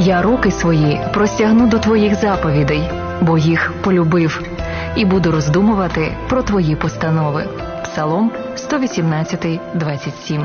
Я руки свої простягну до твоїх заповідей, бо їх полюбив, і буду роздумувати про твої постанови. Псалом 118, 27.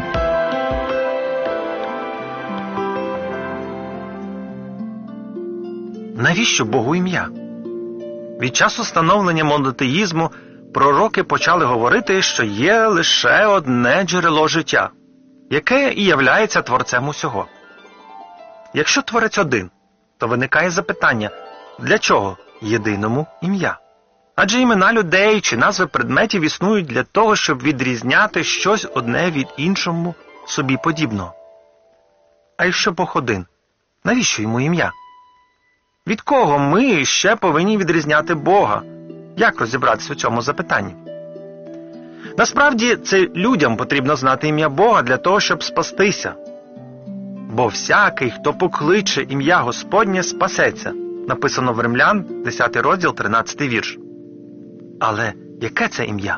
Навіщо Богу ім'я? Від часу становлення монотеїзму пророки почали говорити, що є лише одне джерело життя, яке і являється творцем усього. Якщо творець один, то виникає запитання, для чого єдиному ім'я? Адже імена людей чи назви предметів існують для того, щоб відрізняти щось одне від іншому собі подібного. А якщо Бог один, навіщо йому ім'я? Від кого ми ще повинні відрізняти Бога? Як розібратися у цьому запитанні? Насправді, це людям потрібно знати ім'я Бога для того, щоб спастися. Бо всякий, хто покличе ім'я Господнє, спасеться. Написано в Римлян, 10 розділ, 13 вірш. Але яке це ім'я?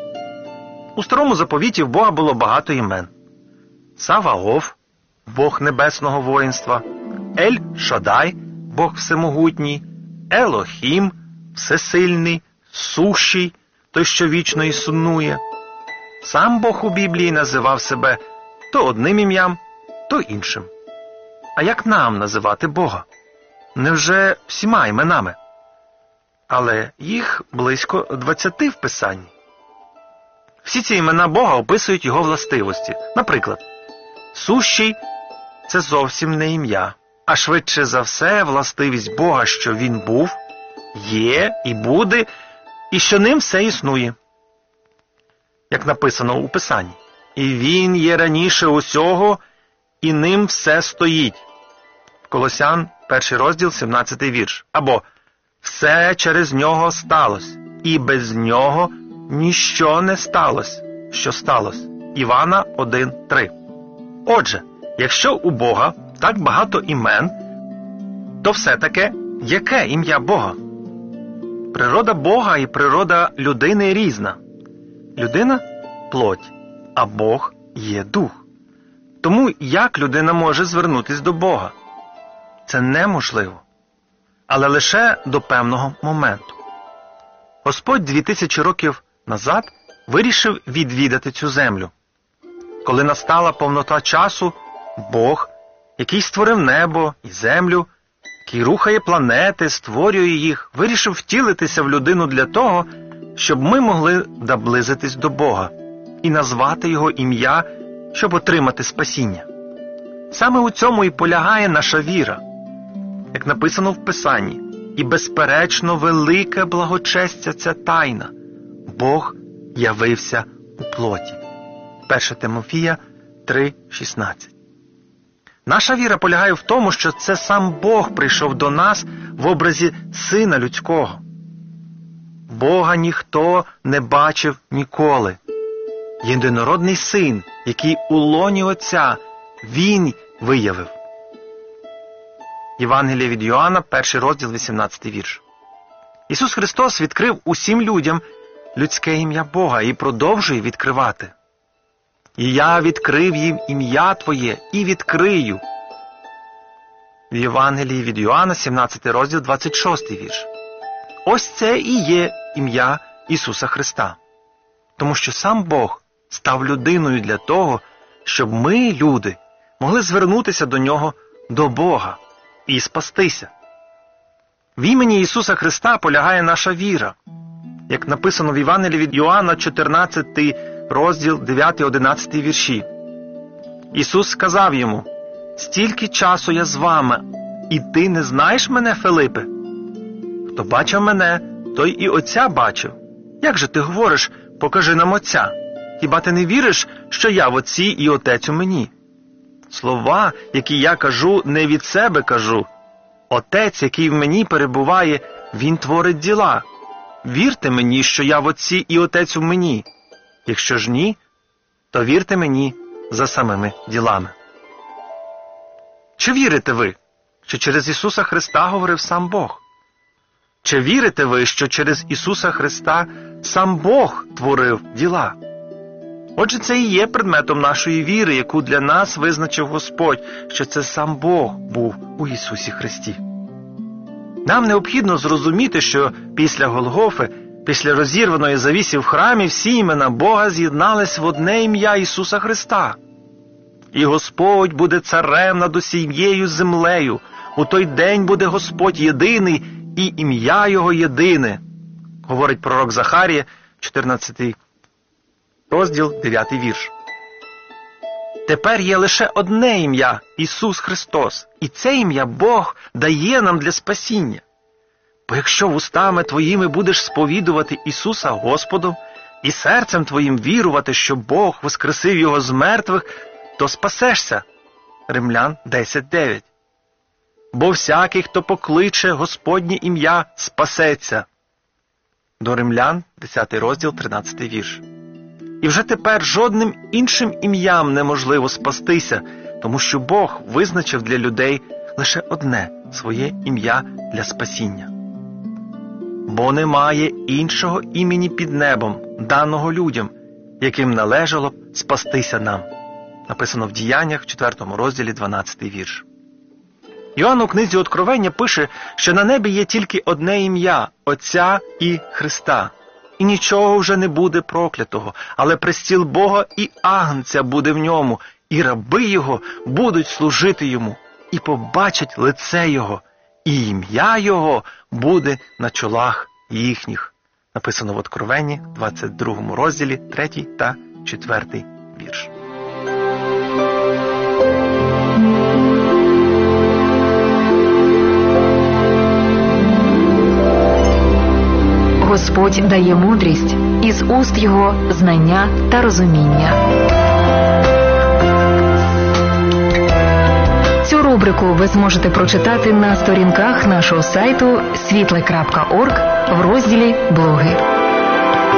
У Старому Заповіті в Бога було багато імен. Саваоф, Бог небесного воїнства, Ель-Шадай, Бог всемогутній, Елохім, всесильний, Сущий, той, що вічно існує. Сам Бог у Біблії називав себе то одним ім'ям, то іншим. А як нам називати Бога? Невже всіма іменами? Але їх близько 20 в Писанні. Всі ці імена Бога описують його властивості. Наприклад, Сущий – це зовсім не ім'я, а швидше за все властивість Бога, що Він був, є і буде, і що ним все існує. Як написано у Писанні. І Він є раніше усього, і ним все стоїть. Колосян, 1 розділ, 17 вірш. Або все через нього сталося, і без нього ніщо не сталося, що сталося. Івана 1:3. Отже, якщо у Бога так багато імен, то все-таки яке ім'я Бога? Природа Бога і природа людини різна. Людина – плоть, а Бог є дух. Тому як людина може звернутися до Бога? Це неможливо. Але лише до певного моменту. Господь 2000 років назад вирішив відвідати цю землю. Коли настала повнота часу, Бог, який створив небо і землю, який рухає планети, створює їх, вирішив втілитися в людину для того, щоб ми могли наблизитись до Бога і назвати Його ім'я, щоб отримати спасіння. Саме у цьому і полягає наша віра. Як написано в Писанні, і безперечно велике благочестя ця тайна. Бог явився у плоті. 1 Тимофія 3:16. Наша віра полягає в тому, що це сам Бог прийшов до нас в образі Сина Людського. Бога ніхто не бачив ніколи. Єдинородний Син, який у лоні Отця, Він виявив. Євангеліє від Йоанна, 1 розділ, 18 вірш. Ісус Христос відкрив усім людям людське ім'я Бога і продовжує відкривати. «І я відкрив їм ім'я Твоє і відкрию». В Євангелії від Йоанна, 17 розділ, 26 вірш. Ось це і є ім'я Ісуса Христа. Тому що сам Бог став людиною для того, щоб ми, люди, могли звернутися до Нього, до Бога, і спастися. В імені Ісуса Христа полягає наша віра. Як написано в Євангелії від Йоанна, 14 розділ, 9-11 вірші. Ісус сказав йому: «Стільки часу я з вами, і ти не знаєш мене, Филипе? Хто бачив мене, той і Отця бачив. Як же ти говориш, покажи нам Отця? Хіба ти не віриш, що я в Отці і Отець у мені? Слова, які я кажу, не від себе кажу. Отець, який в мені перебуває, Він творить діла. Вірте мені, що я в Отці і Отець у мені. Якщо ж ні, то вірте мені за самими ділами». Чи вірите ви, що через Ісуса Христа говорив сам Бог? Чи вірите ви, що через Ісуса Христа сам Бог творив діла? Отже, це і є предметом нашої віри, яку для нас визначив Господь, що це сам Бог був у Ісусі Христі. Нам необхідно зрозуміти, що після Голгофи, після розірваної завіси в храмі, всі імена Бога з'єднались в одне ім'я Ісуса Христа. І Господь буде царем над усією землею. У той день буде Господь єдиний, і ім'я Його єдине, говорить пророк Захарія, 14 розділ, 9 вірш. Тепер є лише одне ім'я – Ісус Христос, і це ім'я Бог дає нам для спасіння. Бо якщо вустами твоїми будеш сповідувати Ісуса Господом і серцем твоїм вірувати, що Бог воскресив Його з мертвих, то спасешся. Римлян 10:9. Бо всякий, хто покличе Господнє ім'я, спасеться. До Римлян 10 розділ, 13 вірш. І вже тепер жодним іншим ім'ям неможливо спастися, тому що Бог визначив для людей лише одне своє ім'я для спасіння. Бо немає іншого імені під небом, даного людям, яким належало б спастися нам. Написано в Діяннях, 4 розділі, 12 вірш. Йоанн у книзі Откровення пише, що на небі є тільки одне ім'я – Отця і Христа. І нічого вже не буде проклятого, але престіл Бога і Агнця буде в ньому, і раби Його будуть служити Йому, і побачать лице Його, і ім'я Його буде на чолах їхніх. Написано в Откровенні, 22 розділі, 3 та 4 вірш. Господь дає мудрість, із уст Його знання та розуміння. Цю рубрику ви зможете прочитати на сторінках нашого сайту світле.орг в розділі «Блоги».